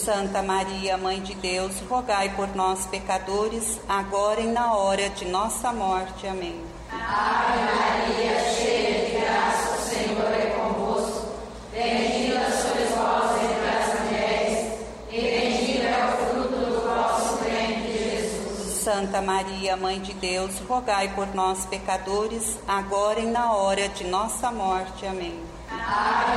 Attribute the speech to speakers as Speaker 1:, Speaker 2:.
Speaker 1: Santa Maria, Mãe de Deus, rogai por nós, pecadores, agora e na hora de nossa morte. Amém.
Speaker 2: Ave Maria, cheia de graça, o Senhor é convosco. Bendita sois vós entre as mulheres, e bendito é o fruto do vosso ventre, Jesus.
Speaker 1: Santa Maria, Mãe de Deus, rogai por nós, pecadores, agora e na hora de nossa morte. Amém.
Speaker 2: Ave